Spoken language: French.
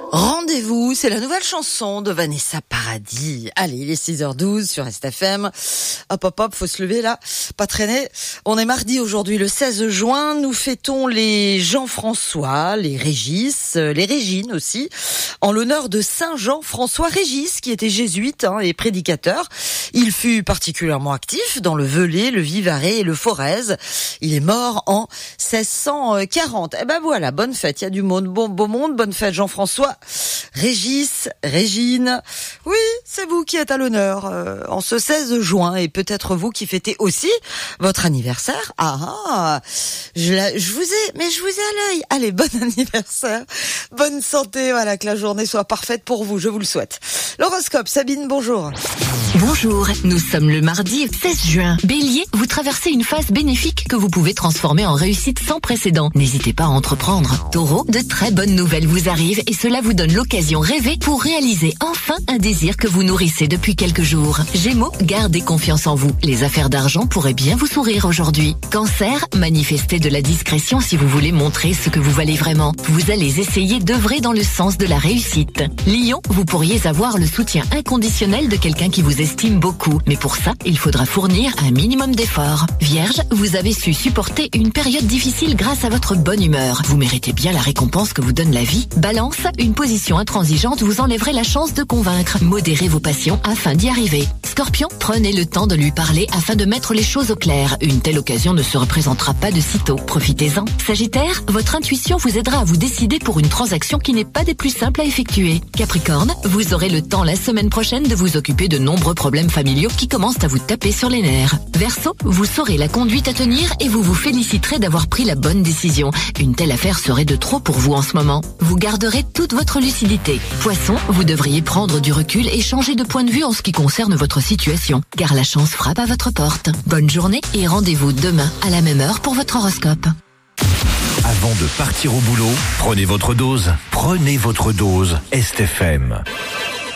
Rendez-vous, c'est la nouvelle chanson de Vanessa Paradis. Allez, il est 6h12 sur STFM. Hop, faut se lever là, pas traîner. On est mardi aujourd'hui, le 16 juin. Nous fêtons les Jean-François, les Régis, les Régines aussi, en l'honneur de Saint Jean-François Régis, qui était jésuite et prédicateur. Il fut particulièrement actif dans le Velay, le Vivarais et le Forez. Il est mort en 1640. Eh ben voilà, bonne fête. Il y a du monde, beau monde. Bonne fête Jean-François Régis, Régine. Oui, c'est vous qui êtes à l'honneur en ce 16 juin et peut-être vous qui fêtez aussi votre anniversaire. Je vous ai à l'œil. Allez, bon anniversaire. Bonne santé, voilà, que la journée soit parfaite pour vous, je vous le souhaite. L'horoscope, Sabine, bonjour. Bonjour, nous sommes le mardi 16 juin. Bélier, vous traversez une phase bénéfique que vous pouvez transformer en réussite sans précédent. N'hésitez pas à entreprendre. Taureau, de très bonnes nouvelles vous arrivent et cela vous donne l'occasion rêvée pour réaliser enfin un désir que vous nourrissez depuis quelques jours. Gémeaux, gardez confiance en vous. Les affaires d'argent pourraient bien vous sourire aujourd'hui. Cancer, manifestez de la discrétion si vous voulez montrer ce que vous valez vraiment. Vous allez essayer d'œuvrer dans le sens de la réussite. Lion, vous pourriez avoir le soutien inconditionnel de quelqu'un qui vous estime beaucoup. Mais pour ça, il faudra fournir un minimum d'efforts. Vierge, vous avez su supporter une période difficile grâce à votre bonne humeur. Vous méritez bien la récompense que vous donne la vie. Balance, une position intransigeante vous enlèverait la chance de convaincre. Modérez vos passions afin d'y arriver. Scorpion, prenez le temps de lui parler afin de mettre les choses au clair. Une telle occasion ne se représentera pas de sitôt. Profitez-en. Sagittaire, votre intuition vous aidera à vous décider pour une transaction qui n'est pas des plus simples à effectuer. Capricorne, vous aurez le temps la semaine prochaine de vous occuper de nombreux problèmes familiaux qui commencent à vous taper sur les nerfs. Verseau, vous saurez la conduite à tenir et vous vous féliciterez d'avoir pris la bonne décision. Une telle affaire serait de trop pour vous en ce moment. Vous garderez toute votre lucidité. Poisson, vous devriez prendre du recul et changer de point de vue en ce qui concerne votre situation, car la chance frappe à votre porte. Bonne journée et rendez-vous demain à la même heure pour votre horoscope. Avant de partir au boulot, prenez votre dose. Prenez votre dose STFM.